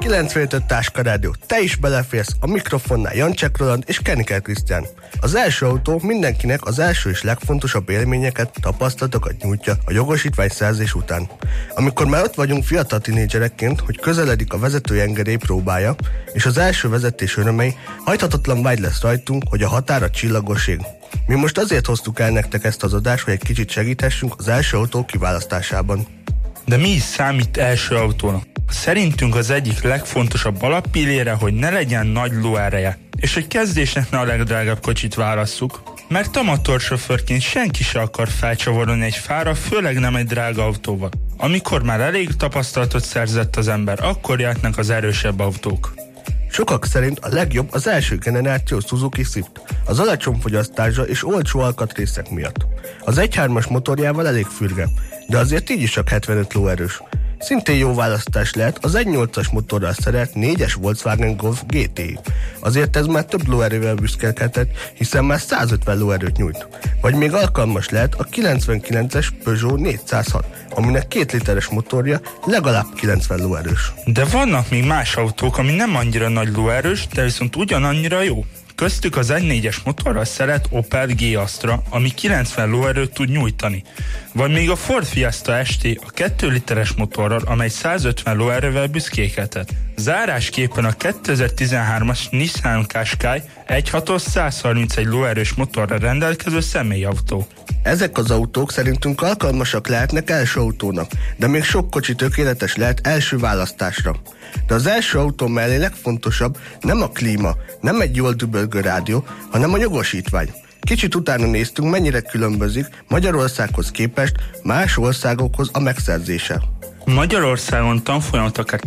97.5 Táska Rádió. Te is beleférsz, a mikrofonnál Jancsek Roland és Keniker Krisztián. Az első autó mindenkinek az első és legfontosabb élményeket, tapasztalatokat nyújtja a jogosítványszerzés után. Amikor már ott vagyunk fiatal tinédzserekként, hogy közeledik a vezetői engedély próbája, és az első vezetés örömei, hajthatatlan vágy lesz rajtunk, hogy a határ a csillagoség. Mi most azért hoztuk el nektek ezt az adást, hogy egy kicsit segíthessünk az első autó kiválasztásában. De mi is számít első autónak? Szerintünk az egyik legfontosabb alappillére, hogy ne legyen nagy lóereje, és hogy kezdésnek ne a legdrágább kocsit válasszuk, mert amatőrsofőrként senki se akar felcsavarolni egy fára, főleg nem egy drága autóval. Amikor már elég tapasztalatot szerzett az ember, akkor jöhetnek az erősebb autók. Sokak szerint a legjobb az első generáció Suzuki Swift, az alacsony fogyasztása és olcsó alkatrészek miatt. Az 1.3-as motorjával elég fürge, de azért így is csak 75 lóerős. Szintén jó választás lehet az 1.8-as motorral szerelt 4-es Volkswagen Golf GTI. Azért ez már több lóerővel büszkélkedhet, hiszen már 150 lóerőt nyújt. Vagy még alkalmas lehet a 99-es Peugeot 406, aminek 2 literes motorja legalább 90 lóerős. De vannak még más autók, ami nem annyira nagy lóerős, de viszont ugyanannyira jó. Köztük az 1.4-es motorral szerelt Opel G-Astra, ami 90 lóerőt tud nyújtani. Vagy még a Ford Fiesta ST a 2 literes motorral, amely 150 lóerővel büszkélkedhet. Zárásképpen a 2013-as Nissan Qashqai 1.6-os 131 lóerős motorral rendelkező személyautó. Ezek az autók szerintünk alkalmasak lehetnek első autónak, de még sok kocsi tökéletes lehet első választásra. De az első autó mellé legfontosabb nem a klíma, nem egy jól dübörgő rádió, hanem a jogosítvány. Kicsit utána néztünk, mennyire különbözik Magyarországhoz képest más országokhoz a megszerzése. Magyarországon tanfolyamot akár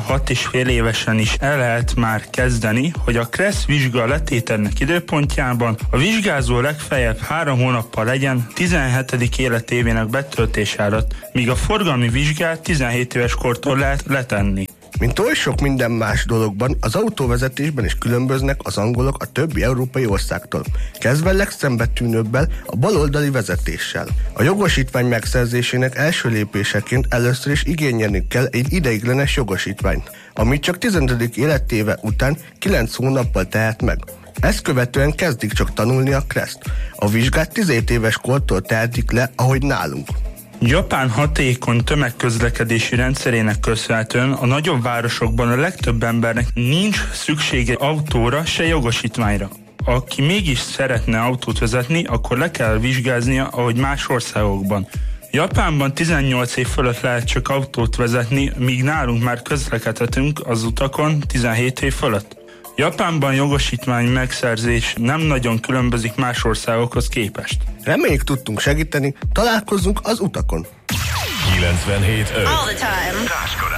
16,5 évesen is el lehet már kezdeni, hogy a KRESZ vizsga letételnek időpontjában a vizsgázó legfeljebb 3 hónappal legyen 17. életévének betöltése előtt, míg a forgalmi vizsgát 17 éves kortól lehet letenni. Mint oly sok minden más dologban, az autóvezetésben is különböznek az angolok a többi európai országtól, kezdve legszembetűnőbbel a baloldali vezetéssel. A jogosítvány megszerzésének első lépéseként először is igényelni kell egy ideiglenes jogosítványt, amit csak 15. életéve után 9 hónappal tehet meg. Ezt követően kezdik csak tanulni a KRESZ-t. A vizsgát 17 éves kortól tehetik le, ahogy nálunk. Japán hatékony tömegközlekedési rendszerének köszönhetően a nagyobb városokban a legtöbb embernek nincs szüksége autóra, se jogosítványra. Aki mégis szeretne autót vezetni, akkor le kell vizsgáznia, ahogy más országokban. Japánban 18 év fölött lehet csak autót vezetni, míg nálunk már közlekedhetünk az utakon 17 év fölött. Japánban jogosítvány megszerzés nem nagyon különbözik más országokhoz képest. Reméljük tudtunk segíteni, találkozzunk az utakon. 97.5 All the time.